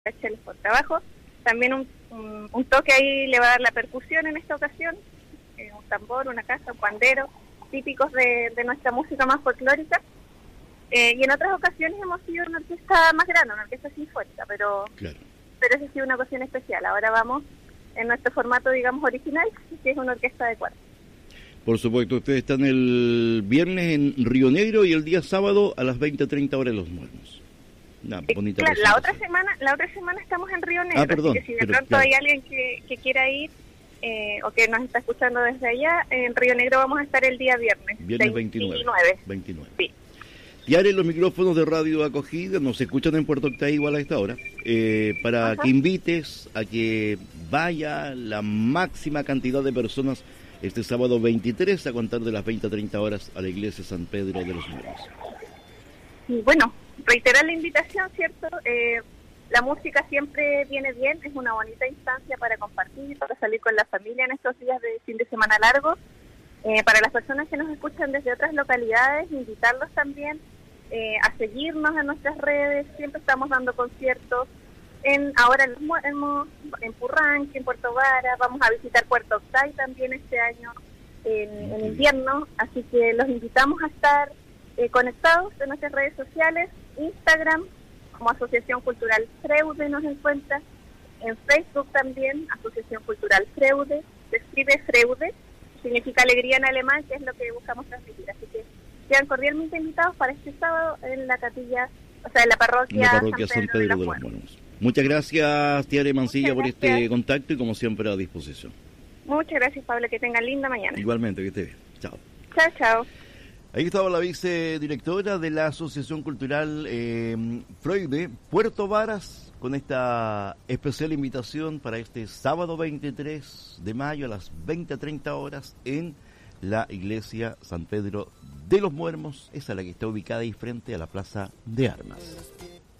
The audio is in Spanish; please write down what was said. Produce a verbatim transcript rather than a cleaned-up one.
el trabajo. También un, un, un toque ahí le va a dar la percusión en esta ocasión, eh, un tambor, una caja, un pandero, típicos de, de nuestra música más folclórica. Eh, y en otras ocasiones hemos sido una orquesta más grande, una orquesta sinfónica, pero claro. pero esa ha sido una ocasión especial. Ahora vamos en nuestro formato, digamos, original, que es una orquesta de cuerda. Por supuesto, ustedes están el viernes en Río Negro y el día sábado a las veinte treinta horas en Los Muermos. Una bonita claro, la otra semana la otra semana estamos en Río Negro, ah, perdón, así que si de pero, pronto claro. hay alguien que, que quiera ir eh, o que nos está escuchando desde allá, en Río Negro vamos a estar el día viernes. Viernes veintinueve. veintinueve. Sí. Tiare, los micrófonos de Radio Acogida nos escuchan en Puerto Octay igual a esta hora, eh, para Ajá. que invites a que vaya la máxima cantidad de personas este sábado veintitrés a contar de las veinte a treinta horas a la iglesia San Pedro de los Muermos. Y bueno, reiterar la invitación, ¿cierto? Eh, la música siempre viene bien, es una bonita instancia para compartir, para salir con la familia en estos días de fin de semana largo. Eh, para las personas que nos escuchan desde otras localidades, invitarlos también eh, a seguirnos en nuestras redes. Siempre estamos dando conciertos en ahora en, en, en Purranque, en Puerto Vara. Vamos a visitar Puerto Octay también este año en, en invierno, así que los invitamos a estar eh, conectados en nuestras redes sociales. Instagram como Asociación Cultural Freude nos encuentra, en Facebook también Asociación Cultural Freude, se escribe Freude, significa alegría en alemán, que es lo que buscamos transmitir. Así que sean cordialmente invitados para este sábado en la capilla, o sea, en la parroquia, en la parroquia San Pedro, San Pedro de los, de los Muermos. Muchas gracias, Tiare Mancilla, por este contacto y como siempre a disposición. Muchas gracias, Pablo, que tengan linda mañana. Igualmente, que esté bien. Chao. Chao, chao. Ahí estaba la vicedirectora de la Asociación Cultural eh, Freude, Puerto Varas, con esta especial invitación para este sábado veintitrés de mayo a las veinte a treinta horas en la iglesia San Pedro de los Muermos, esa es la que está ubicada ahí frente a la Plaza de Armas.